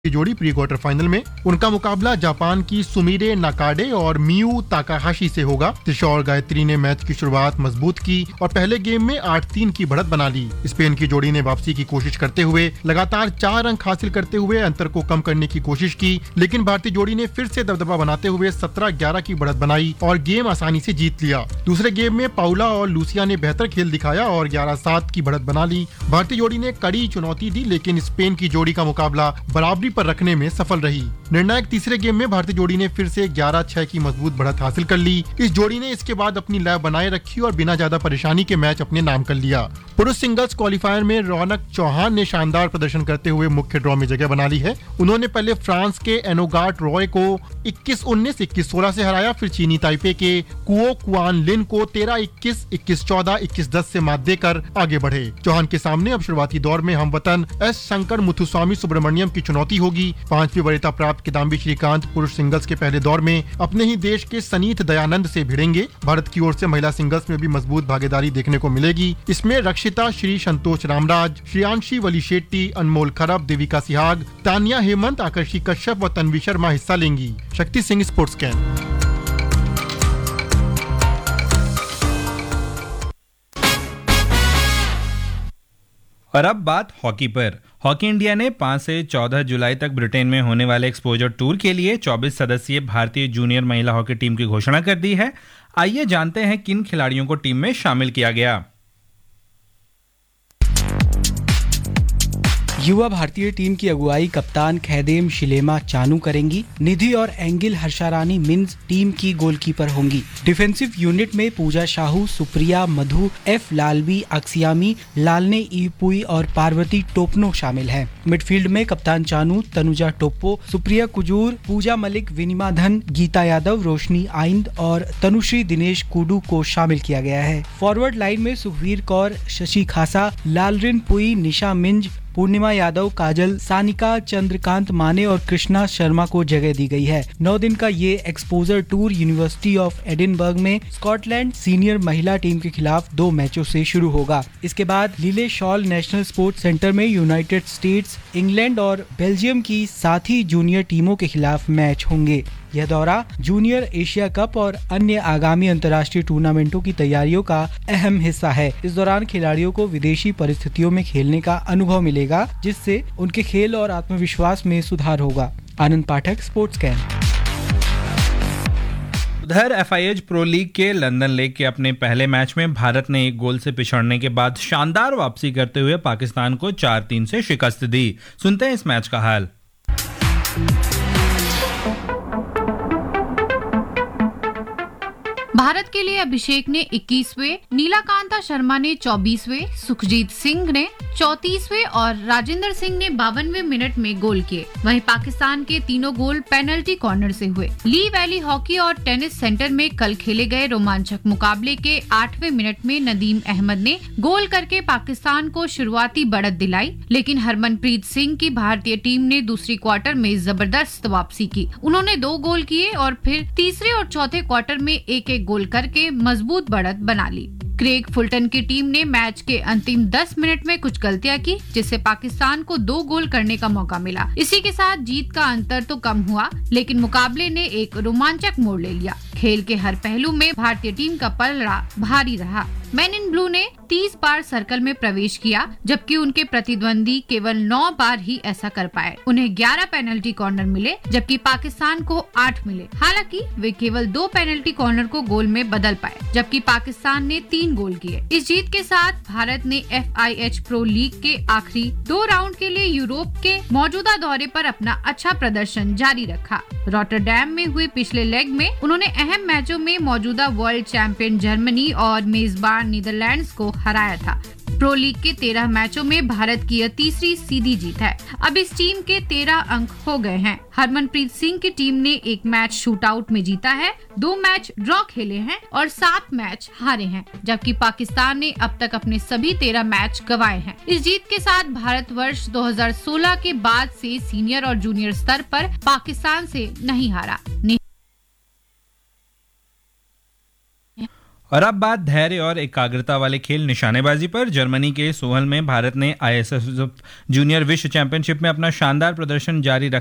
की जोड़ी pre quarter final में। उनका मुकाबला जापान की सुमिरे नाकाडे और मियू ताकाहाशी से होगा। त्रिशा और गायत्री ने मैच की शुरुआत मजबूत की और पहले गेम में 8-3 की बढ़त बना ली। स्पेन की जोड़ी ने वापसी की कोशिश करते हुए लगातार 4 अंक हासिल करते हुए अंतर को कम करने की कोशिश की, लेकिन भारतीय जोड़ी ने फिर से दबदबा बनाते हुए 17-11 की बढ़त बनाई और गेम आसानी से जीत लिया। दूसरे गेम में पाउला और लूसिया ने बेहतर खेल दिखाया और 11-7 की बढ़त बना ली। भारतीय जोड़ी ने कड़ी चुनौती दी, लेकिन स्पेन की जोड़ी का मुकाबला बराबरी पर रखने में सफल रही। निर्णायक तीसरे गेम में भारतीय जोड़ी ने फिर से 11-6 की मजबूत बढ़त हासिल कर ली। इस जोड़ी ने इसके बाद अपनी लय बनाए रखी और बिना ज्यादा परेशानी के मैच अपने नाम कर लिया। पुरुष सिंगल्स क्वालिफायर में रौनक चौहान ने शानदार प्रदर्शन करते हुए मुख्य ड्रॉ में जगह बना ली है। उन्होंने पहले फ्रांस के एनोगार्ट रॉय को 21-19, 21-16 से हराया, फिर चीनी ताइपे के कुओ कुआन लिन को 13-21, 21-14, 21-10 से मात देकर आगे बढ़े। चौहान के सामने अब शुरुआती दौर में हमवतन एस शंकर मुथुस्वामी सुब्रमण्यम की चुनौती होगी। 5वीं वरीयता प्राप्त किदाम्बी श्रीकांत पुरुष सिंगल्स के पहले दौर में अपने ही देश के सनीत दयानंद से भिड़ेंगे। भारत की ओर से महिला सिंगल्स में भी मजबूत भागीदारी देखने को मिलेगी। इसमें रक्षिता श्री, संतोष रामराज, श्रेयांशी वली शेट्टी, अनमोल खरब, देविका सिहाग, तानिया हेमंत, आकर्षी कश्यप व तन्वी शर्मा हिस्सा लेंगी। Shakti Singh, sports can. और अब बात हॉकी पर। हॉकी इंडिया ने 5 से 14 जुलाई तक ब्रिटेन में होने वाले एक्सपोजर टूर के लिए 24 सदस्यीय भारतीय जूनियर महिला हॉकी टीम की घोषणा कर दी है। आइए जानते हैं किन खिलाड़ियों को टीम में शामिल किया गया। युवा भारतीय टीम की अगुवाई कप्तान खैदेम शिलेमा चानू करेंगी। निधि और एंगिल हर्षारानी मिन्स टीम की गोलकीपर होंगी। डिफेंसिव यूनिट में पूजा साहू, सुप्रिया मधु, एफ लालवी, अक्सियामी, लालने ईपुई और पार्वती टोपनो शामिल हैं। मिडफील्ड में कप्तान चानू, तनुजा टोप्पो, सुप्रिया कुजूर, पूजा मलिक, विनिमा धन, गीता यादव, रोशनी आइंद और तनुश्री दिनेश कुडू को शामिल किया गया है। फॉरवर्ड लाइन में सुखवीर कौर, शशि खासा, लालरिन पुई, निशा मिंज, पूर्णिमा यादव, काजल, सानिका, चंद्रकांत माने और कृष्णा शर्मा को जगह दी गई है। 9 दिन का ये exposure tour university of Edinburgh में स्कॉटलैंड सीनियर महिला टीम के खिलाफ 2 मैचों से शुरू होगा। इसके बाद लीले शॉल नेशनल स्पोर्ट्स सेंटर में यूनाइटेड स्टेट्स, इंग्लैंड और बेल्जियम की साथी जूनियर टीमों के खिलाफ मैच होंगे। यह दौरा जूनियर एशिया कप और अन्य आगामी अंतर्राष्ट्रीय टूर्नामेंटों की तैयारियों का अहम हिस्सा है। इस दौरान खिलाड़ियों को विदेशी परिस्थितियों में खेलने का अनुभव मिलेगा, जिससे उनके खेल और आत्मविश्वास में सुधार होगा। आनंद पाठक, स्पोर्ट्स कैन। उधर FIH प्रो लीग के लंदन लेग के अपने पहले मैच में भारत ने 1 गोल से पिछड़ने के बाद शानदार वापसी करते हुए पाकिस्तान को 4-3 से शिकस्त दी। सुनते हैं इस मैच का हाल। भारत के लिए अभिषेक ने 21वें, नीलाकांता शर्मा ने 24वें, सुखजीत सिंह ने 34वें और राजेंद्र सिंह ने 52वें मिनट में गोल किए। वहीं पाकिस्तान के तीनों गोल पेनल्टी कॉर्नर से हुए। ली वैली हॉकी और टेनिस सेंटर में कल खेले गए रोमांचक मुकाबले के 8वें मिनट में नदीम अहमद ने गोल करके पाकिस्तान को शुरुआती बढ़त दिलाई, लेकिन हरमनप्रीत सिंह की भारतीय टीम ने दूसरी क्वार्टर में जबरदस्त वापसी की। उन्होंने 2 गोल किए और फिर तीसरे और चौथे क्वार्टर में एक गोल करके मजबूत बढ़त बना ली। क्रेग फुलटन की टीम ने मैच के अंतिम 10 मिनट में कुछ गलतियां की, जिससे पाकिस्तान को 2 गोल करने का मौका मिला। इसी के साथ जीत का अंतर तो कम हुआ, लेकिन मुकाबले ने एक रोमांचक मोड़ ले लिया। खेल के हर पहलू में भारतीय टीम का पलड़ा भारी रहा। मैन इन ब्लू ने 30 बार सर्कल में प्रवेश किया, जबकि उनके प्रतिद्वंदी केवल 9 बार ही ऐसा कर पाए। उन्हें 11 पेनल्टी कॉर्नर मिले, जबकि पाकिस्तान को 8 मिले। हालांकि वे केवल 2 पेनल्टी कॉर्नर को गोल में बदल पाए, जबकि पाकिस्तान ने 3 गोल किए। इस जीत के साथ भारत ने FIH प्रो लीग के आखिरी 2 राउंड के लिए यूरोप के मौजूदा दौरे पर अपना अच्छा प्रदर्शन जारी रखा। रॉटरडैम में हुए पिछले लेग में उन्होंने अहम मैचों में मौजूदा वर्ल्ड चैंपियन जर्मनी और मेजबान नीदरलैंड्स को हराया था। प्रो लीग के 13 मैचों में भारत की यह तीसरी सीधी जीत है। अब इस टीम के 13 अंक हो गए हैं। हरमनप्रीत सिंह की टीम ने 1 मैच शूटआउट में जीता है, 2 मैच ड्रॉ खेले हैं और 7 मैच हारे हैं, जबकि पाकिस्तान ने अब तक अपने सभी 13 मैच गंवाए हैं। इस जीत के साथ भारत वर्ष 2016 के बाद से सीनियर और जूनियर स्तर पर पाकिस्तान से नहीं हारा। और अब बात धैर्य और एकाग्रता वाले खेल निशानेबाजी पर। जर्मनी के सोहल में भारत ने ISSF जूनियर विश्व चैंपियनशिप में अपना शानदार प्रदर्शन जारी